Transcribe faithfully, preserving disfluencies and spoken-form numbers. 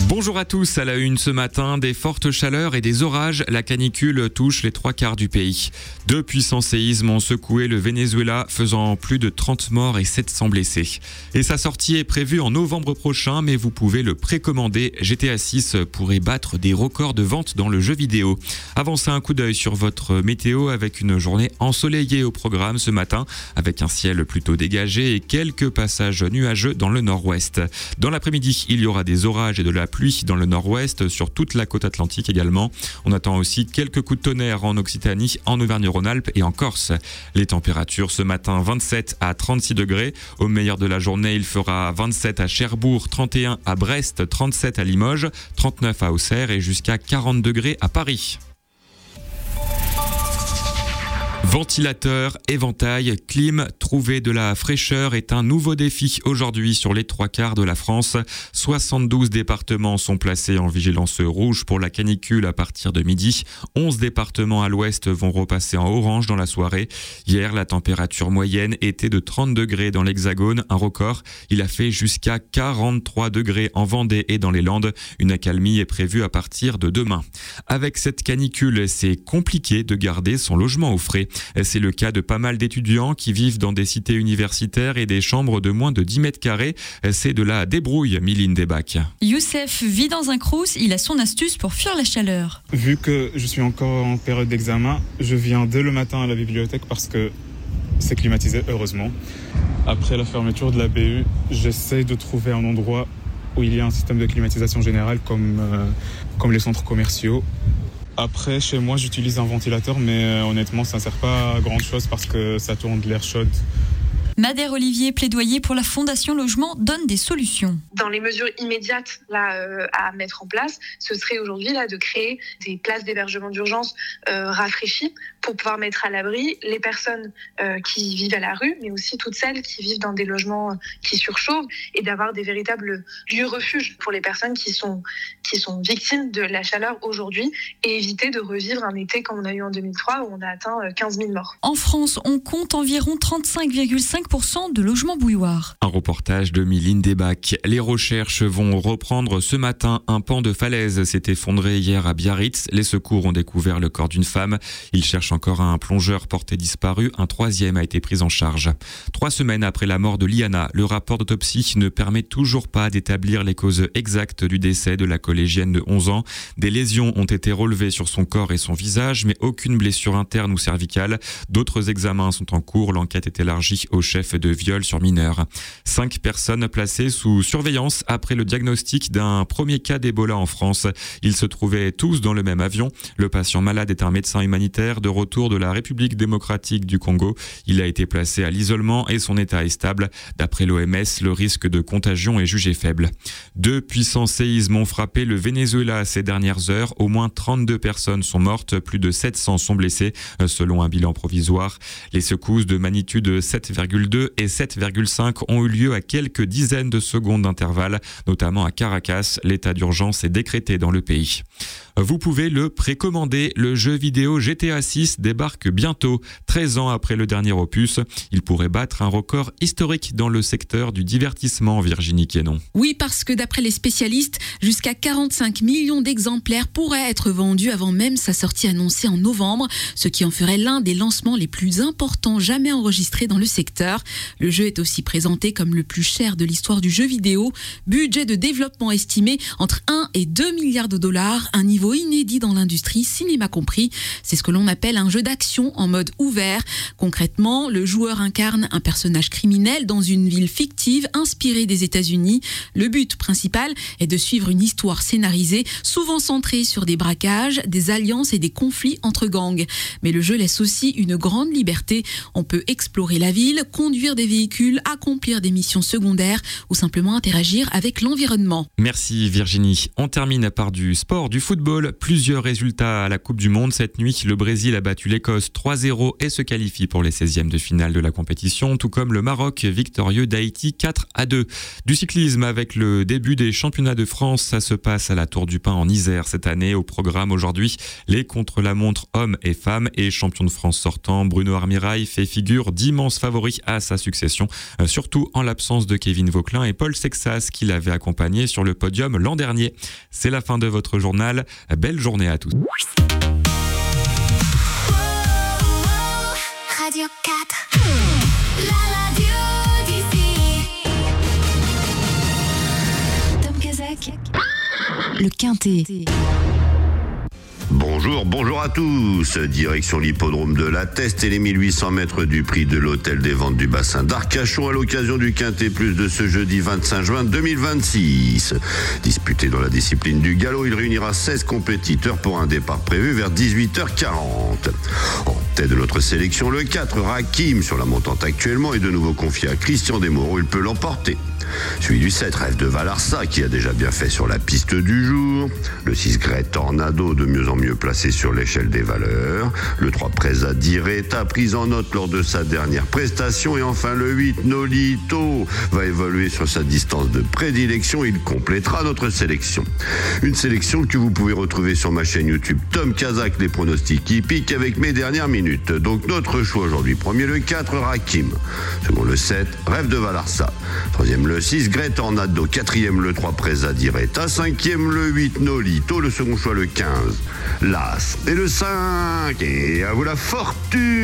Bonjour à tous, à la une ce matin, des fortes chaleurs et des orages, la canicule touche les trois quarts du pays. Deux puissants séismes ont secoué le Venezuela, faisant plus de trente morts et sept cents blessés. Et sa sortie est prévue en novembre prochain, mais vous pouvez le précommander. G T A six pourrait battre des records de vente dans le jeu vidéo. Avancez un coup d'œil sur votre météo avec une journée ensoleillée au programme ce matin, avec un ciel plutôt dégagé et quelques passages nuageux dans le nord-ouest. Dans l'après-midi, il y aura des orages et de la pluie dans le nord-ouest, sur toute la côte atlantique également. On attend aussi quelques coups de tonnerre en Occitanie, en Auvergne-Rhône-Alpes et en Corse. Les températures ce matin, vingt-sept à trente-six degrés. Au meilleur de la journée, il fera vingt-sept à Cherbourg, trente et un à Brest, trente-sept à Limoges, trente-neuf à Auxerre et jusqu'à quarante degrés à Paris. Ventilateur, éventail, clim, trouver de la fraîcheur est un nouveau défi aujourd'hui sur les trois quarts de la France. soixante-douze départements sont placés en vigilance rouge pour la canicule à partir de midi. onze départements à l'ouest vont repasser en orange dans la soirée. Hier, la température moyenne était de trente degrés dans l'Hexagone, un record. Il a fait jusqu'à quarante-trois degrés en Vendée et dans les Landes. Une accalmie est prévue à partir de demain. Avec cette canicule, c'est compliqué de garder son logement au frais. C'est le cas de pas mal d'étudiants qui vivent dans des cités universitaires et des chambres de moins de dix mètres carrés. C'est de la débrouille, Miline Debac. Youssef vit dans un crous, il a son astuce pour fuir la chaleur. Vu que je suis encore en période d'examen, je viens dès le matin à la bibliothèque parce que c'est climatisé, heureusement. Après la fermeture de la B U, j'essaie de trouver un endroit où il y a un système de climatisation générale comme, euh, comme les centres commerciaux. Après, chez moi, j'utilise un ventilateur, mais euh, honnêtement, ça ne sert pas à grand-chose parce que ça tourne de l'air chaud. Madère Olivier, plaidoyer pour la Fondation Logement, donne des solutions. Dans les mesures immédiates là, euh, à mettre en place, ce serait aujourd'hui là, de créer des places d'hébergement d'urgence euh, rafraîchies pour pouvoir mettre à l'abri les personnes euh, qui vivent à la rue, mais aussi toutes celles qui vivent dans des logements qui surchauffent et d'avoir des véritables lieux refuges pour les personnes qui sont, qui sont victimes de la chaleur aujourd'hui et éviter de revivre un été comme on a eu en deux mille trois où on a atteint quinze mille morts. En France, on compte environ trente-cinq virgule cinq pour cent de logements bouilloires. Un reportage de Miline Debac. Les recherches vont reprendre ce matin. Un pan de falaise s'est effondré hier à Biarritz. Les secours ont découvert le corps d'une femme. Ils cherchent encore un plongeur porté disparu. Un troisième a été pris en charge. Trois semaines après la mort de Liana, le rapport d'autopsie ne permet toujours pas d'établir les causes exactes du décès de la collégienne de onze ans. Des lésions ont été relevées sur son corps et son visage, mais aucune blessure interne ou cervicale. D'autres examens sont en cours. L'enquête est élargie au chef de viol sur mineur. Cinq personnes placées sous surveillance après le diagnostic d'un premier cas d'Ebola en France. Ils se trouvaient tous dans le même avion. Le patient malade est un médecin humanitaire de retour de la République démocratique du Congo. Il a été placé à l'isolement et son état est stable. D'après l'O M S, le risque de contagion est jugé faible. Deux puissants séismes ont frappé le Venezuela ces dernières heures. Au moins trente-deux personnes sont mortes, plus de sept cents sont blessées, selon un bilan provisoire. Les secousses de magnitude sept virgule deux et sept virgule cinq ont eu lieu à quelques dizaines de secondes d'intervalle, notamment à Caracas. L'état d'urgence est décrété dans le pays. Vous pouvez le précommander. Le jeu vidéo G T A six débarque bientôt. treize ans après le dernier opus, il pourrait battre un record historique dans le secteur du divertissement, Virginie Quénon. Oui, parce que d'après les spécialistes, jusqu'à quarante-cinq millions d'exemplaires pourraient être vendus avant même sa sortie annoncée en novembre, ce qui en ferait l'un des lancements les plus importants jamais enregistrés dans le secteur. Le jeu est aussi présenté comme le plus cher de l'histoire du jeu vidéo. Budget de développement estimé entre un et deux milliards de dollars, un niveau inédit dans l'industrie, cinéma compris. C'est ce que l'on appelle un jeu d'action en mode ouvert. Concrètement, le joueur incarne un personnage criminel dans une ville fictive inspirée des États-Unis. Le but principal est de suivre une histoire scénarisée, souvent centrée sur des braquages, des alliances et des conflits entre gangs. Mais le jeu laisse aussi une grande liberté. On peut explorer la ville, conduire des véhicules, accomplir des missions secondaires ou simplement interagir avec l'environnement. Merci Virginie. On termine par du sport, du football. Plusieurs résultats à la Coupe du Monde. Cette nuit, le Brésil a battu l'Écosse trois zéro et se qualifie pour les seizièmes de finale de la compétition, tout comme le Maroc, victorieux d'Haïti quatre à deux. Du cyclisme avec le début des championnats de France, ça se passe à la Tour du Pin en Isère cette année. Au programme aujourd'hui, les contre-la-montre hommes et femmes et champion de France sortant, Bruno Armirail fait figure d'immense favori à sa succession, surtout en l'absence de Kevin Vauquelin et Paul Sexas qui l'avaient accompagné sur le podium l'an dernier. C'est la fin de votre journal. Belle journée à tous. Radio quatre, la radio d'ici. Tom Kazak, le Quintet. Bonjour, bonjour à tous. Direction l'hippodrome de La Teste et les mille huit cents mètres du prix de l'hôtel des ventes du bassin d'Arcachon à l'occasion du Quintet Plus de ce jeudi vingt-cinq juin deux mille vingt-six. Disputé dans la discipline du galop, il réunira seize compétiteurs pour un départ prévu vers dix-huit heures quarante. En tête de notre sélection, le quatre, Rakim, sur la montante actuellement, est de nouveau confié à Christian Desmoreaux, il peut l'emporter. Celui du sept, Rêve de Valarsa, qui a déjà bien fait sur la piste du jour. Le six, Great Tornado, de mieux en mieux placé sur l'échelle des valeurs. Le trois, Presa Direta, prise en note lors de sa dernière prestation. Et enfin le huit, Nolito, va évoluer sur sa distance de prédilection. Il complétera notre sélection. Une sélection que vous pouvez retrouver sur ma chaîne YouTube Tom Kazak, les pronostics hippiques avec mes dernières minutes. Donc notre choix aujourd'hui, premier le quatre, Rakim. Second le sept, Rêve de Valarsa. Troisième le six, Great Tornado. Quatrième le trois, Presa Direta. Cinquième le huit, Nolito. Le second choix le quinze, Las. Et le cinq, et à vous la fortune.